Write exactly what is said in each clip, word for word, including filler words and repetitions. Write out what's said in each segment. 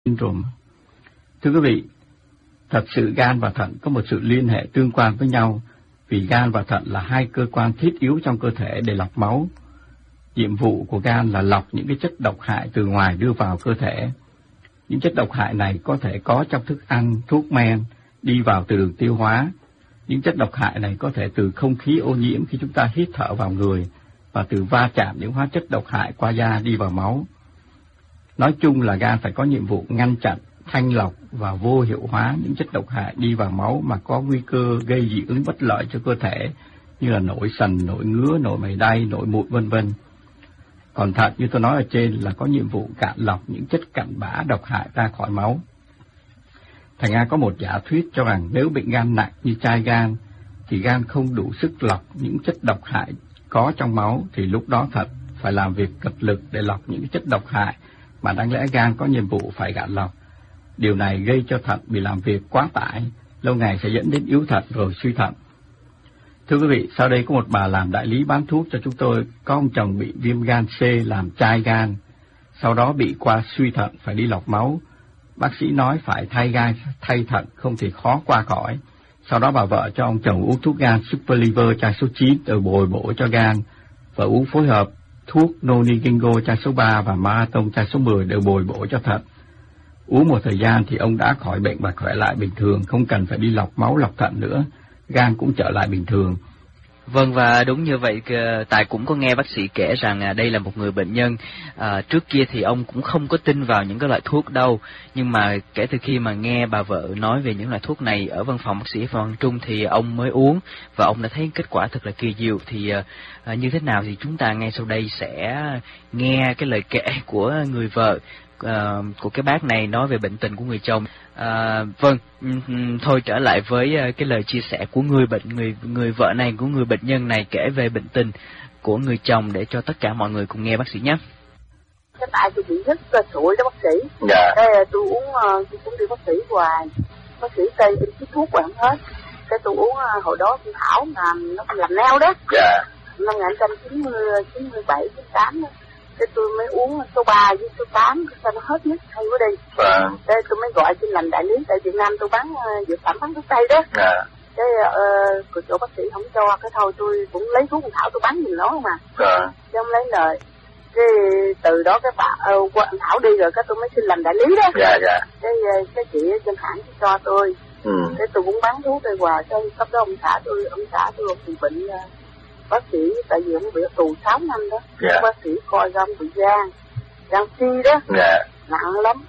syndrome. Thưa quý vị, thật sự gan và thận có một sự liên hệ tương quan với nhau, vì gan và thận là hai cơ quan thiết yếu trong cơ thể để lọc máu. Nhiệm vụ của gan là lọc những cái chất độc hại từ ngoài đưa vào cơ thể. Những chất độc hại này có thể có trong thức ăn, thuốc men, đi vào từ đường tiêu hóa. Những chất độc hại này có thể từ không khí ô nhiễm khi chúng ta hít thở vào người, và từ va chạm những hóa chất độc hại qua da đi vào máu. Nói chung là gan phải có nhiệm vụ ngăn chặn, thanh lọc và vô hiệu hóa những chất độc hại đi vào máu mà có nguy cơ gây dị ứng bất lợi cho cơ thể, như là nổi sần, nổi ngứa, nổi mày đay, nổi mụn vân vân. Còn thận, như tôi nói ở trên, là có nhiệm vụ cạn lọc những chất cặn bã độc hại ra khỏi máu. Thành ra có một giả thuyết cho rằng nếu bệnh gan nặng như chai gan, thì gan không đủ sức lọc những chất độc hại có trong máu, thì lúc đó thận phải làm việc cật lực để lọc những chất độc hại mà đáng lẽ gan có nhiệm vụ phải gạn lọc. Điều này gây cho thận bị làm việc quá tải, lâu ngày sẽ dẫn đến yếu thận rồi suy thận. Thưa quý vị, sau đây có một bà làm đại lý bán thuốc cho chúng tôi, có ông chồng bị viêm gan C làm chai gan, sau đó bị qua suy thận phải đi lọc máu. Bác sĩ nói phải thay gan, thay thận không thì khó qua khỏi. Sau đó bà vợ cho ông chồng uống thuốc gan Super Liver chai số chín rồi bồi bổ cho gan, và uống phối hợp thuốc Noni Gingo chai số ba và Marathon chai số mười đều bồi bổ cho thận. Uống một thời gian thì ông đã khỏi bệnh và khỏe lại bình thường, không cần phải đi lọc máu lọc thận nữa, gan cũng trở lại bình thường. Vâng, và đúng như vậy, Tài cũng có nghe bác sĩ kể rằng đây là một người bệnh nhân à, trước kia thì ông cũng không có tin vào những cái loại thuốc đâu, nhưng mà kể từ khi mà nghe bà vợ nói về những loại thuốc này ở văn phòng bác sĩ Phan Văn Trung thì ông mới uống và ông đã thấy kết quả thật là kỳ diệu. Thì à, như thế nào thì chúng ta ngay sau đây sẽ nghe cái lời kể của người vợ Uh, của cái bác này nói về bệnh tình của người chồng. Uh, vâng, um, thôi trở lại với uh, cái lời chia sẻ của người bệnh, người người vợ này, của người bệnh nhân này kể về bệnh tình của người chồng để cho tất cả mọi người cùng nghe bác sĩ nhé. Cái tại tôi bị rất là sụi đó bác sĩ. Dạ. Đây tôi uống, uh, tôi cũng đi bác sĩ hoài, bác sĩ tây in chích thuốc hoài không hết. Cái tôi uống uh, hồi đó tôi Thảo làm nó làm neo đó. Dạ. Năm một nghìn chín trăm chín mươi bảy, chín mươi tám đó. Thế tôi mới uống số ba với số tám, sao nó hết nhất hay quá đi. À. Thế tôi mới gọi xin làm đại lý tại Việt Nam, tôi bán uh, dược phẩm bán thuốc tây đó. À. Thế uh, chỗ bác sĩ không cho, cái thôi tôi cũng lấy thuốc Thảo tôi bán giùm nó không à. À. Chứ không lấy lời. Cái từ đó cái bà uh, anh Thảo đi rồi, cái tôi mới xin làm đại lý đó. Dạ dạ. Cái uh, cái chị ở trên hãng cho tôi. Ừ. Thế tôi cũng bán thuốc đây hoài, cái cấp đó ông xã tôi, ông xã tôi bị bệnh. Uh, bác sĩ tại vì ông bị tù sáu năm đó. Yeah. Bác sĩ coi ra ông bị gan gan si đó. Yeah. Nặng lắm.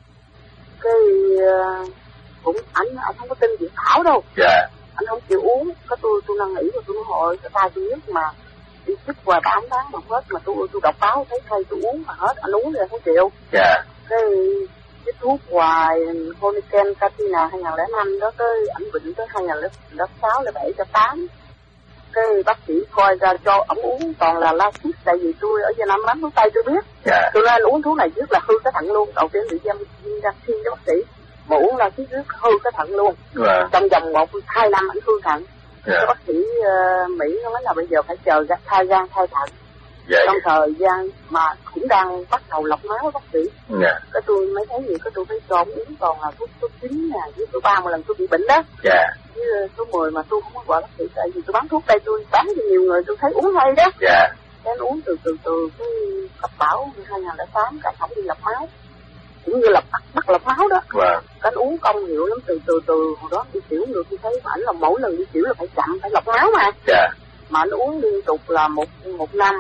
Cái uh, cũng anh anh không có tin việc Thảo đâu. Yeah. Anh không chịu uống. Cái tôi tôi năn nỉ rồi tôi nói hồi cái tay tôi nhất mà đi chích hoài tám tháng mà hết, mà tôi tôi đọc báo thấy thay tôi uống mà hết, anh uống thì không chịu. Yeah. Cái chích thuốc hoài Honiken Katina hai nghìn lẻ năm đó, tới ảnh bệnh tới hai nghìn lẻ sáu lẻ bảy lẻ tám. Cái bác sĩ coi ra cho ổng uống toàn là Lasix, tại vì tôi ở Việt Nam bán thuốc tây tôi biết. Yeah. Tôi nói uống thuốc này trước là hư cái thận luôn, đầu tiên bị viêm gan C đó bác sĩ, mà uống Lasix trước hư cái thận luôn. Yeah. Trong vòng một hai năm ảnh hư thận. Yeah. Cái bác sĩ uh, Mỹ nó nói là bây giờ phải chờ thay gan thay thận. Yeah. Trong thời gian mà cũng đang bắt đầu lọc máu bác sĩ. Yeah. Cái tôi mới thấy gì, cái tôi thấy cho uống toàn là thuốc số chín nè, với số ba một lần tôi bị bệnh đó. Yeah. Với số mười mà tôi không có gọi bác sĩ, tại vì tôi bán thuốc đây tôi bán cho nhiều người, tôi thấy uống hay đó. Yeah. Cái uống từ từ từ cái cấp bảo hai nghìn lẻ tám cái ổng đi lọc máu, cũng như là bắt, bắt lọc máu đó. Yeah. Cái uống công hiệu lắm, từ từ từ hồi đó đi tiểu người tôi thấy ảnh là mỗi lần đi tiểu là phải chậm phải lọc máu mà. Yeah. Mà nó uống liên tục là một một năm.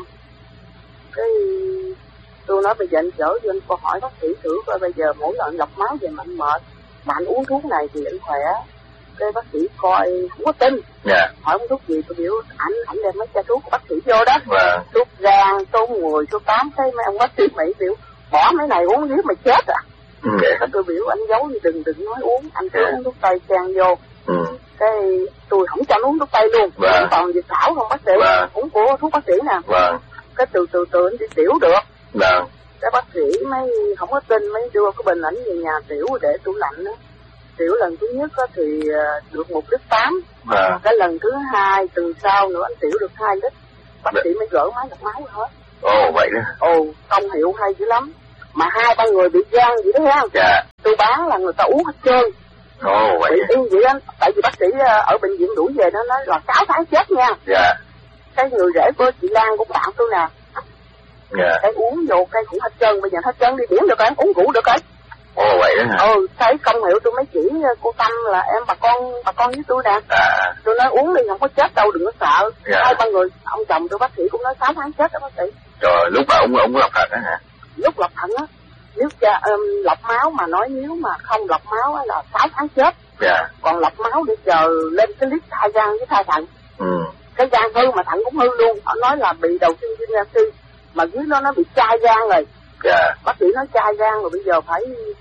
Cái tôi nói bây giờ anh chở cho anh cô hỏi bác sĩ thử coi bây giờ mỗi lần lọc máu về mà anh mệt mà anh uống thuốc này thì anh khỏe. Cái bác sĩ coi không có tin. Yeah. Hỏi uống thuốc gì tôi biểu ảnh ảnh đem mấy chai thuốc của bác sĩ vô đó. Yeah. Thuốc gan số mười số tám, cái mấy ông bác sĩ Mỹ biểu bỏ mấy này uống nếu mà chết à. Yeah. Cái tôi biểu anh giấu gì đừng đừng nói uống, anh cứ yeah. uống thuốc tây sang vô. Mm. Cái tôi không cho anh uống thuốc tây luôn. Yeah. Còn dược thảo không bác sĩ, yeah. uống của thuốc bác sĩ nè. Yeah. Cái từ từ từ anh đi tiểu được. Yeah. Cái bác sĩ mới không có tin, mới đưa cái bình ảnh về nhà tiểu để tủ lạnh đó. Tiểu lần thứ nhất đó thì được một lít tám. À. Cái lần thứ hai từ sau nữa anh tiểu được hai lít. Bác sĩ mới gỡ máy lọc máu hết. Ồ vậy đó. Ồ, công hiệu hay dữ lắm. mà hai ba người bị gan vậy đó ha. Dạ. Tôi bán là người ta uống hết trơn. Ồ, vậy bị yên vậy đó, tại vì bác sĩ ở bệnh viện đuổi về nó nói là sáu tháng chết nha. Dạ. Cái người rể của chị Lan cũng bạn tôi nè. Dạ. Cái uống vô cái cũng hết trơn, bây giờ hết trơn đi biển được rồi, uống rượu được rồi. Ồ, vậy đó hả? Ừ, thấy công hiệu tôi mới chỉ cô Tâm là em bà con bà con với tôi nè. À. Tôi nói uống đi không có chết đâu, đừng có sợ. Dạ. Hai ba người ông chồng tôi bác sĩ cũng nói sáu tháng chết đó bác sĩ. Rồi lúc mà ông ông lọc thận đó hả? Lúc lọc thận á, nếu cha, um, lọc máu mà nói nếu mà không lọc máu á là sáu tháng chết. Dạ. Còn lọc máu để chờ lên cái list thai gan với thai thận. Ừ. Cái gan hư mà thận cũng hư luôn. Họ nói là bị đầu tiên viêm gan C mà dưới nó nó bị chai gan rồi. Dạ. Bác sĩ nói chai gan rồi, bây giờ phải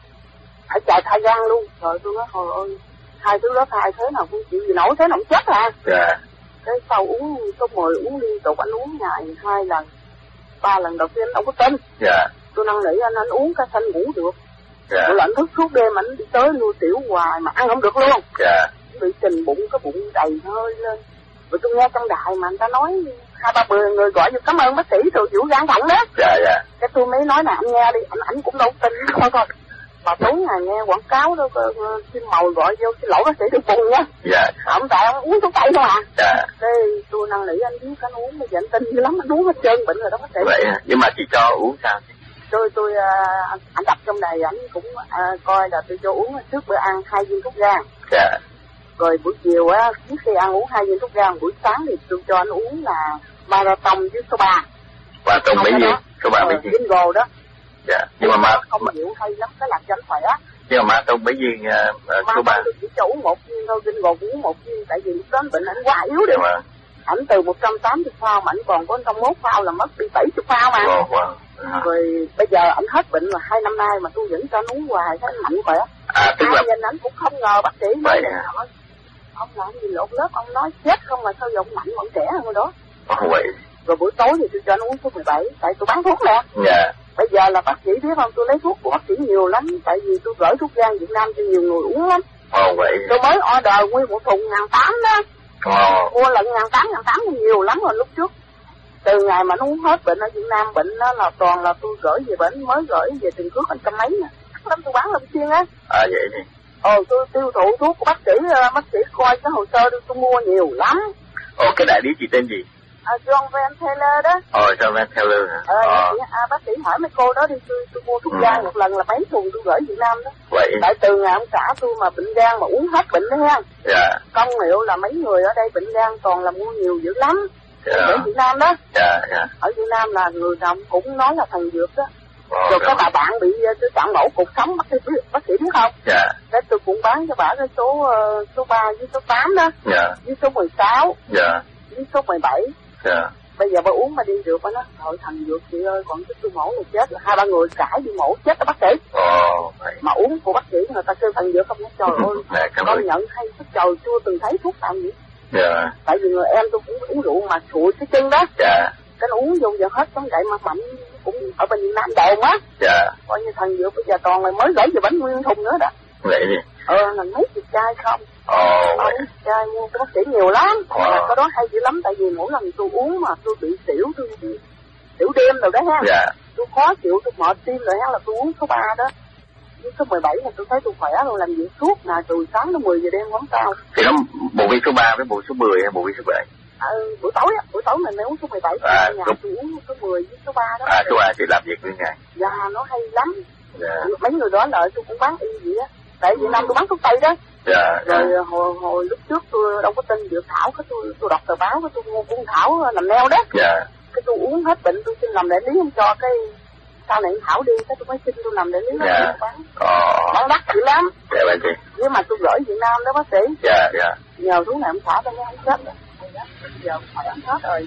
phải chạy thai gan luôn. Rồi tôi nói thôi ơi, hai thứ đó thai thế nào cũng chịu gì nổi, thế nào cũng chết à. Dạ. Cái sau uống số mười uống liên tục, anh uống ngày hai lần ba lần đầu tiên anh đâu có tin. Dạ. Tôi năn nỉ anh anh uống cái xanh ngủ được. Dạ. Rồi anh thức suốt đêm anh đi tới nuôi tiểu hoài mà ăn không được luôn. Dạ. Bị trình bụng, cái bụng đầy hơi lên. Rồi tôi nghe trong đài mà anh ta nói hai ba mươi người gọi vô cảm ơn bác sĩ rồi vụ gan thận đó. Dạ. Dạ. Cái tôi mới nói là anh nghe đi, anh ảnh cũng đâu tin thôi thôi. Mà tối ngày nghe quảng cáo đó, xin màu gọi vô, xin lỗi bác sĩ được buồn nha. Dạ. Ông tại ông uống thuốc tây thôi à. Dạ. Thế tôi năn nỉ anh biết anh uống, bây giờ anh tin dữ lắm, anh uống hết trơn bệnh rồi đó bác sĩ. Vậy à? Nhưng mà chị cho uống sao? Tôi tôi uh, anh đọc trong này ảnh cũng uh, coi là tôi cho uống trước bữa ăn hai viên thuốc gan. Dạ. Rồi buổi chiều á, trước khi ăn uống hai viên thuốc gan, buổi sáng thì tôi cho anh uống là marathon với số ba. Marathon mấy gì? Số ba mấy gì? Bingo đó. Dạ. Nhưng mà ma không nhiều hay lắm, cái làm cho anh khỏe. Nhưng mà marathon mấy viên uh, số ba? Tôi chỉ cho uống một viên thôi, Bingo uống một viên, tại vì lúc đó anh bệnh anh quá yếu đi. Mà. Ảnh từ một trăm tám mươi phao mà ảnh còn có một trăm mốt phao là mất đi bảy mươi phao mà. Wow, wow. À. Rồi bây giờ ảnh hết bệnh là hai năm nay mà tôi vẫn cho anh uống hoài, thấy anh mạnh khỏe. À, tức là nhìn ảnh cũng không ngờ bác sĩ vậy à. Ông làm gì lộn lớp, ông nói chết không mà sao giọng mạnh vẫn trẻ hơn rồi đó. Ồ, vậy. Rồi buổi tối thì tôi cho anh uống số mười bảy, tại tôi bán thuốc nè. Dạ. Bây giờ là bác sĩ biết không, tôi lấy thuốc của bác sĩ nhiều lắm, tại vì tôi gửi thuốc gan Việt Nam cho nhiều người uống lắm. Ồ, vậy. Tôi mới order nguyên một thùng ngàn tám đó. Ồ. Mua lần ngàn tám, ngàn tám nhiều lắm rồi lúc trước. Từ ngày mà nó uống hết bệnh ở Việt Nam, bệnh đó là toàn là tôi gửi về bệnh, mới gửi về Tiền Phước anh trăm mấy nè. Lắm tôi bán làm xuyên á. À vậy đi. Ờ, tôi tiêu thụ thuốc của bác sĩ, bác sĩ coi cái hồ sơ tôi mua nhiều lắm. Ồ, cái đại lý chị tên gì? À, John Van Taylor đó. Ồ, John Van Taylor hả? Ờ, ờ. À, bác sĩ hỏi mấy cô đó đi, tôi, tôi mua thuốc ừ. gan một lần là mấy thùng tôi gửi Việt Nam đó. Vậy. Tại từ ngày ông xã tôi mà bệnh gan mà uống hết bệnh đó ha. Dạ. Công hiệu là mấy người ở đây bệnh gan toàn là mua nhiều dữ lắm. Dạ. Ở Việt Nam đó. Dạ, dạ. Ở Việt Nam là người nào cũng nói là thần dược đó. Ồ, rồi có bà bạn bị tôi chọn mẫu cột sống, bác sĩ biết, bác sĩ biết không? Dạ. Thế tôi cũng bán cho bà cái số uh, số ba với số tám đó. Dạ. Với số mười sáu. Dạ. Với số mười bảy. Dạ. Bây giờ bà uống mà đi được bà nói thôi thần dược chị ơi, còn cái tôi mổ này chết là hai ba người cãi đi mổ chết đó bác sĩ. Ồ, vậy. Mà uống của bác sĩ người ta kêu thần dược không, trời ơi con nhận hay cái trời chưa từng thấy thuốc nào vậy. Dạ. Tại vì người em tôi cũng uống rượu mà sụi cái chân đó. Dạ. Cái nó uống vô giờ hết giống vậy mà bệnh cũng ở bên Việt Nam đồn á. Dạ. Coi như thần dược bây giờ toàn là mới gửi về bánh nguyên thùng nữa đó. Vậy đi. Ờ, là mấy chục chai không. Ồ, vậy. Mấy chục chai mua của bác sĩ nhiều lắm. Wow. Mà cái đó hay dữ lắm, tại vì mỗi lần tôi uống mà tôi bị xỉu, tôi bị xỉu đêm rồi đó ha. Dạ. Tôi khó chịu, tôi mệt tim rồi ha, là tôi uống số ba đó. Với số mười bảy là tôi thấy tôi khỏe rồi, làm việc suốt là từ sáng đến mười giờ đêm quán cao. Thì nó bộ vi số ba với bộ số mười hay bộ vi số bảy? À, buổi tối á, buổi tối mình mới uống số mười bảy, à, nhà đúng. tôi uống số mười với số ba đó. À, số ba thì làm việc nguyên ngày. Dạ, nó hay lắm. Dạ. Mấy người đó lợi tôi cũng bán y vậy á. Tại Việt Nam tôi bán thuốc tây đó. Dạ. Rồi dạ. hồi hồi lúc trước tôi đâu có tin dược thảo, cái tôi tôi đọc tờ báo, cái tôi mua con thảo làm neo đó. Dạ. Cái tôi uống hết bệnh, tôi xin làm đại lý không cho, cái sau này thảo đi, cái tôi mới xin tôi làm đại lý. Dạ. Bán. Ồ. Bán đắt dữ lắm. Dạ vậy chị. Nhưng mà tôi gửi Việt Nam đó bác sĩ. Dạ dạ. Nhờ thuốc này ông xã tôi mới không chết rồi. Bây giờ phải ăn hết rồi.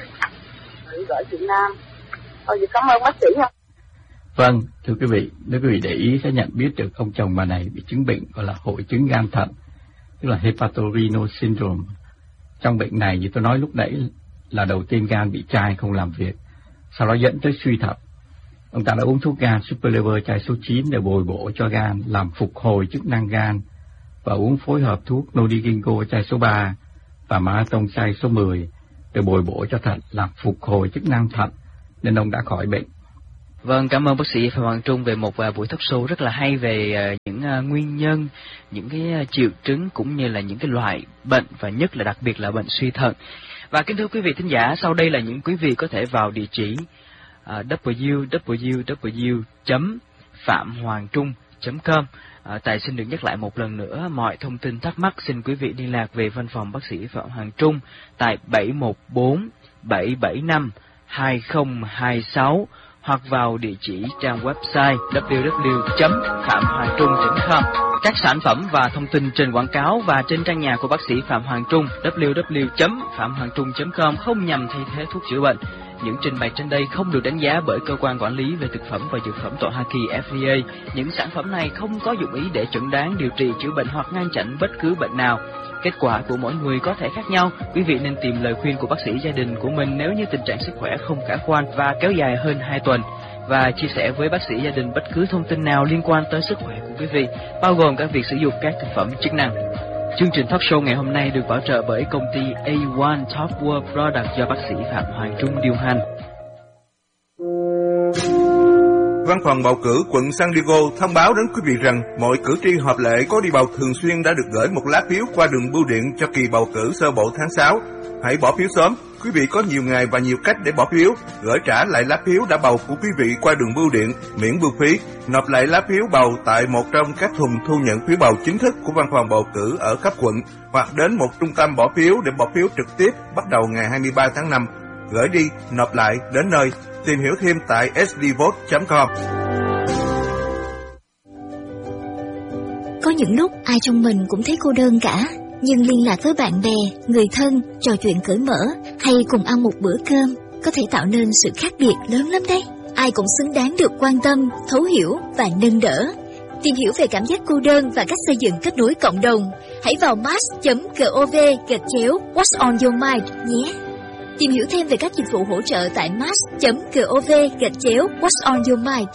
Rồi gửi Việt Nam. Thôi cảm ơn bác sĩ nha. Vâng, thưa quý vị, nếu quý vị để ý sẽ nhận biết được ông chồng bà này bị chứng bệnh gọi là hội chứng gan thận, tức là hepatorenal syndrome. Trong bệnh này như tôi nói lúc nãy là đầu tiên gan bị chai không làm việc, sau đó dẫn tới suy thận. Ông ta đã uống thuốc gan Superlever chai số chín để bồi bổ cho gan, làm phục hồi chức năng gan, và uống phối hợp thuốc Nodigingo chai số ba và Marathon chai số mười để bồi bổ cho thận, làm phục hồi chức năng thận, nên ông đã khỏi bệnh. Vâng, cảm ơn bác sĩ Phạm Hoàng Trung về một uh, buổi talk show rất là hay về uh, những uh, nguyên nhân, những cái uh, triệu chứng cũng như là những cái loại bệnh và nhất là đặc biệt là bệnh suy thận. Và kính thưa quý vị thính giả, sau đây là những quý vị có thể vào địa chỉ uh, w w w chấm phạm hoàng trung chấm com. À, Tài xin được nhắc lại một lần nữa, mọi thông tin thắc mắc xin quý vị liên lạc về văn phòng bác sĩ Phạm Hoàng Trung tại bảy một bốn bảy bảy năm hai không hai sáu hoặc vào địa chỉ trang website w w w chấm phạm hoàng trung chấm com. Các sản phẩm và thông tin trên quảng cáo và trên trang nhà của bác sĩ Phạm Hoàng Trung w w w chấm phạm hoàng trung chấm com không nhằm thay thế thuốc chữa bệnh. Những trình bày trên đây không được đánh giá bởi cơ quan quản lý về thực phẩm và dược phẩm tại Hoa Kỳ F D A. Những sản phẩm này không có dụng ý để chẩn đoán, điều trị, chữa bệnh hoặc ngăn chặn bất cứ bệnh nào. Kết quả của mỗi người có thể khác nhau. Quý vị nên tìm lời khuyên của bác sĩ gia đình của mình nếu như tình trạng sức khỏe không khả quan và kéo dài hơn hai tuần. Và chia sẻ với bác sĩ gia đình bất cứ thông tin nào liên quan tới sức khỏe của quý vị, bao gồm cả việc sử dụng các thực phẩm chức năng. Chương trình talk show ngày hôm nay được bảo trợ bởi công ty A một Top World Product do bác sĩ Phạm Hoàng Trung điều hành. Văn phòng bầu cử quận San Diego thông báo đến quý vị rằng mọi cử tri hợp lệ có đi bầu thường xuyên đã được gửi một lá phiếu qua đường bưu điện cho kỳ bầu cử sơ bộ tháng sáu. Hãy bỏ phiếu sớm. Quý vị có nhiều ngày và nhiều cách để bỏ phiếu. Gửi trả lại lá phiếu đã bầu của quý vị qua đường bưu điện miễn bưu phí. Nộp lại lá phiếu bầu tại một trong các thùng thu nhận phiếu bầu chính thức của văn phòng bầu cử ở khắp quận, hoặc đến một trung tâm bỏ phiếu để bỏ phiếu trực tiếp bắt đầu ngày hai mươi ba tháng năm. Gửi đi, nộp lại, đến nơi. Tìm hiểu thêm tại s d vote chấm com. Có những lúc ai trong mình cũng thấy cô đơn cả, nhưng liên lạc với bạn bè, người thân, trò chuyện cởi mở hay cùng ăn một bữa cơm có thể tạo nên sự khác biệt lớn lắm đấy. Ai cũng xứng đáng được quan tâm, thấu hiểu và nâng đỡ. Tìm hiểu về cảm giác cô đơn và cách xây dựng kết nối cộng đồng, hãy vào mass chấm gov gạch chéo What's on your mind nhé. Tìm hiểu thêm về các dịch vụ hỗ trợ tại mass chấm gov gạch chéo What's on your mind.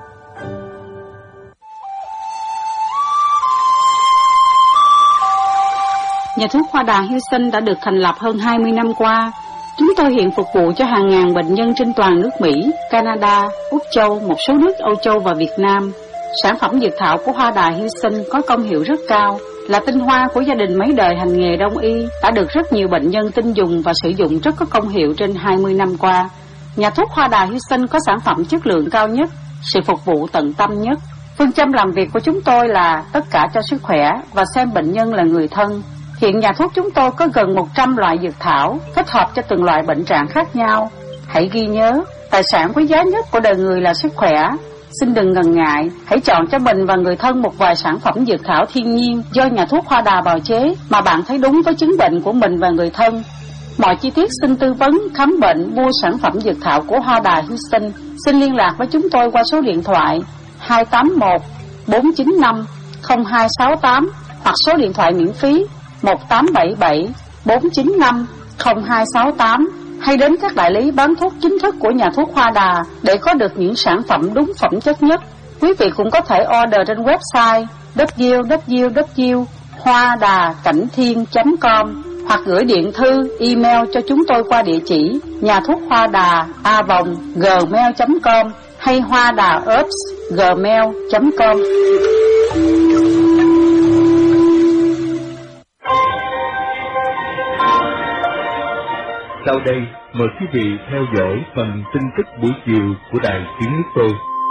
Nhà thuốc Hoa Đà Houston đã được thành lập hơn hai mươi năm qua. Chúng tôi hiện phục vụ cho hàng ngàn bệnh nhân trên toàn nước Mỹ, Canada, Úc Châu, một số nước Âu Châu và Việt Nam. Sản phẩm dược thảo của Hoa Đà Houston có công hiệu rất cao, là tinh hoa của gia đình mấy đời hành nghề đông y, đã được rất nhiều bệnh nhân tin dùng và sử dụng rất có công hiệu trên hai mươi năm qua. Nhà thuốc Hoa Đà Houston có sản phẩm chất lượng cao nhất, sự phục vụ tận tâm nhất. Phương châm làm việc của chúng tôi là tất cả cho sức khỏe và xem bệnh nhân là người thân. Hiện nhà thuốc chúng tôi có gần một trăm loại dược thảo, thích hợp cho từng loại bệnh trạng khác nhau. Hãy ghi nhớ, tài sản quý giá nhất của đời người là sức khỏe. Xin đừng ngần ngại, hãy chọn cho mình và người thân một vài sản phẩm dược thảo thiên nhiên do nhà thuốc Hoa Đà bào chế mà bạn thấy đúng với chứng bệnh của mình và người thân. Mọi chi tiết xin tư vấn, khám bệnh, mua sản phẩm dược thảo của Hoa Đà Houston. Xin liên lạc với chúng tôi qua số điện thoại hai tám một bốn chín năm không hai sáu tám hoặc số điện thoại miễn phí một tám bảy bảy bốn chín năm không hai sáu tám, hay đến các đại lý bán thuốc chính thức của nhà thuốc Hoa Đà để có được những sản phẩm đúng phẩm chất nhất. Quý vị cũng có thể order trên website w w w chấm hoa đà cảnh thiên chấm com hoặc gửi điện thư, email cho chúng tôi qua địa chỉ nhà thuốc Hoa Đà a vòng gmail chấm com hay hoa đà herbs gmail chấm com. Sau đây, mời quý vị theo dõi phần tin tức buổi chiều của Đài Tiếng Nước Tôi.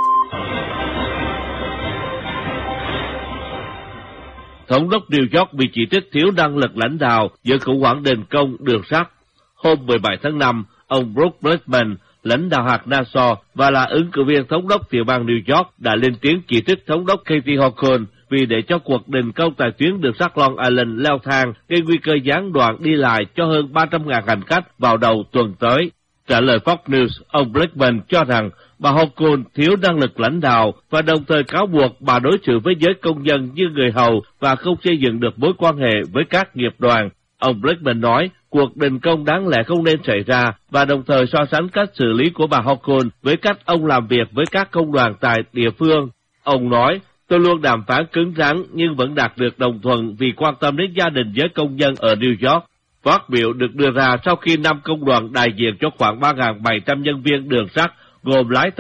Thống đốc New York bị chỉ trích thiếu năng lực lãnh đạo giữa khủng hoảng đền công đường sắt. Hôm mười bảy tháng năm, ông Brock Blackman, lãnh đạo hạt Nassau và là ứng cử viên thống đốc tiểu bang New York, đã lên tiếng chỉ trích thống đốc Kathy Hochul vì để cho cuộc đình công tại tuyến đường sắt Long Island leo thang, gây nguy cơ gián đoạn đi lại cho hơn ba trăm nghìn hành khách vào đầu tuần tới. Trả lời Fox News, ông Blackman cho rằng bà Hochul thiếu năng lực lãnh đạo và đồng thời cáo buộc bà đối xử với giới công nhân như người hầu và không xây dựng được mối quan hệ với các nghiệp đoàn. Ông Blackman nói cuộc đình công đáng lẽ không nên xảy ra và đồng thời so sánh cách xử lý của bà Hochul với cách ông làm việc với các công đoàn tại địa phương. Ông nói, tôi luôn đàm phán cứng rắn nhưng vẫn đạt được đồng thuận vì quan tâm đến gia đình giới công nhân ở New York. Phát biểu được đưa ra sau khi năm công đoàn đại diện cho khoảng ba nghìn bảy trăm nhân viên đường sắt gồm lái tàu,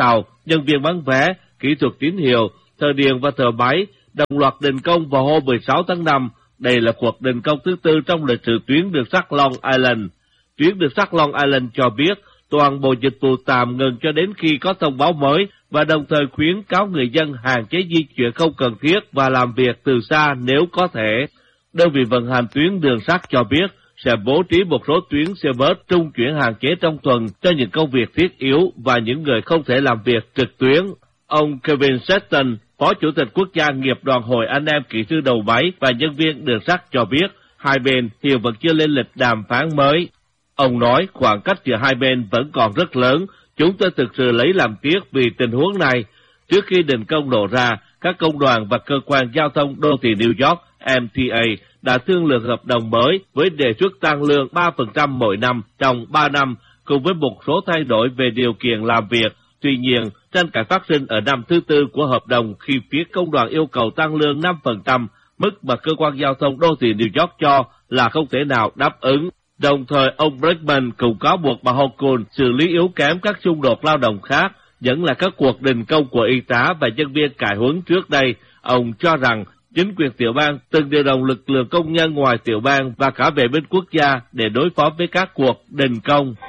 nhân viên bán vé, kỹ thuật tín hiệu, thợ điện và thợ máy đồng loạt đình công vào hôm mười sáu tháng năm. Đây là cuộc đình công thứ tư trong lịch sử tuyến đường sắt Long Island. Tuyến đường sắt Long Island cho biết toàn bộ dịch vụ tạm ngừng cho đến khi có thông báo mới và đồng thời khuyến cáo người dân hạn chế di chuyển không cần thiết và làm việc từ xa nếu có thể. Đơn vị vận hành tuyến đường sắt cho biết sẽ bố trí một số tuyến xe bus trung chuyển hạn chế trong tuần cho những công việc thiết yếu và những người không thể làm việc trực tuyến. Ông Kevin Sexton, Phó Chủ tịch Quốc gia Nghiệp đoàn Hội Anh em Kỹ sư đầu máy và nhân viên đường sắt cho biết hai bên hiện vẫn chưa lên lịch đàm phán mới. Ông nói khoảng cách giữa hai bên vẫn còn rất lớn, chúng tôi thực sự lấy làm tiếc vì tình huống này. Trước khi đình công nổ ra, các công đoàn và cơ quan giao thông đô thị New York M T A đã thương lượng hợp đồng mới với đề xuất tăng lương ba phần trăm mỗi năm trong ba năm, cùng với một số thay đổi về điều kiện làm việc. Tuy nhiên, tranh cãi phát sinh ở năm thứ tư của hợp đồng khi phía công đoàn yêu cầu tăng lương năm phần trăm, mức mà cơ quan giao thông đô thị New York cho là không thể nào đáp ứng. Đồng thời, ông Blackman cũng cáo buộc bà Hochul xử lý yếu kém các xung đột lao động khác, vẫn là các cuộc đình công của y tá và nhân viên cải huấn trước đây. Ông cho rằng chính quyền tiểu bang từng điều động lực lượng công nhân ngoài tiểu bang và cả vệ binh quốc gia để đối phó với các cuộc đình công.